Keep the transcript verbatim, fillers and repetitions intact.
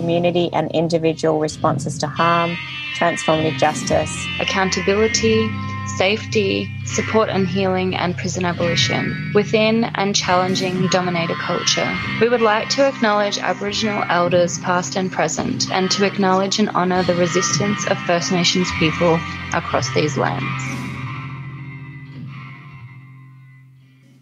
community and individual responses to harm, transformative justice, accountability, safety, support and healing, and prison abolition within and challenging dominator culture. We would like to acknowledge Aboriginal elders past and present, and to acknowledge and honour the resistance of First Nations people across these lands.